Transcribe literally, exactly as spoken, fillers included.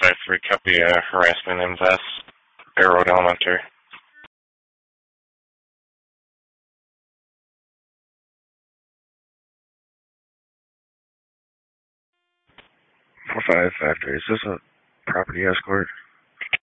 five three, copy uh, harassment and vest, Bear Road Elementary. four five five three, is this a property escort?